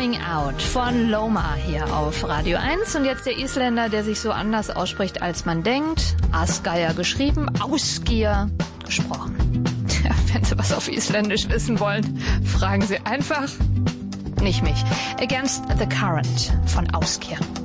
Going Out von Loma hier auf Radio 1. Und jetzt der Isländer, der sich so anders ausspricht, als man denkt. Asgeir geschrieben, Ausgeir gesprochen. Tja, wenn Sie was auf Isländisch wissen wollen, fragen Sie einfach nicht mich. Against the Current von Ausgeir.